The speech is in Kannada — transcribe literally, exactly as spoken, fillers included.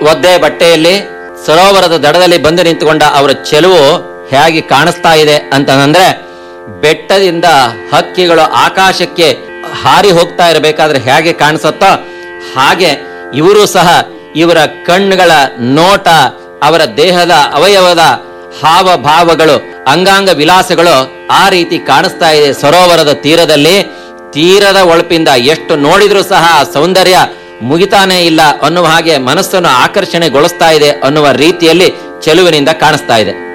ಒದ್ದೆ ಬಟ್ಟೆಯಲ್ಲಿ ಸರೋವರದ ದಡದಲ್ಲಿ ಬಂದು ನಿಂತುಕೊಂಡ ಅವರ ಚೆಲುವು ಹೇಗೆ ಕಾಣಿಸ್ತಾ ಇದೆ ಅಂತಂದ್ರೆ, ಬೆಟ್ಟದಿಂದ ಹಕ್ಕಿಗಳು ಆಕಾಶಕ್ಕೆ ಹಾರಿ ಹೋಗ್ತಾ ಇರಬೇಕಾದ್ರೆ ಹೇಗೆ ಕಾಣಿಸುತ್ತೋ ಹಾಗೆ ಇವರು ಸಹ ಇವರ ಕಣ್ಣುಗಳ ನೋಟ, ಅವರ ದೇಹದ ಅವಯವದ ಹಾವಭಾವಗಳು, ಅಂಗಾಂಗ ವಿಲಾಸಗಳು ಆ ರೀತಿ ಕಾಣಿಸ್ತಾ ಇದೆ. ಸರೋವರದ ತೀರದಲ್ಲಿ ತೀರದ ಒಳಪಿಂದ ಎಷ್ಟು ನೋಡಿದ್ರೂ ಸಹ ಸೌಂದರ್ಯ ಮುಗಿತಾನೇ ಇಲ್ಲ ಅನ್ನುವ ಹಾಗೆ ಮನಸ್ಸನ್ನು ಆಕರ್ಷಣೆಗೊಳಿಸ್ತಾ ಇದೆ ಅನ್ನುವ ರೀತಿಯಲ್ಲಿ ಚೆಲುವಿನಿಂದ ಕಾಣಿಸ್ತಾ ಇದೆ.